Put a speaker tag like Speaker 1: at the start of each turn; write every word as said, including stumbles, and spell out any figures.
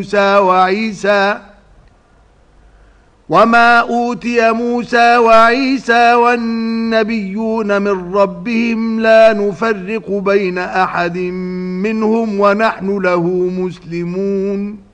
Speaker 1: موسى وعيسى وما أوتي موسى وعيسى والنبيون من ربهم لا نفرق بين أحد منهم ونحن له مسلمون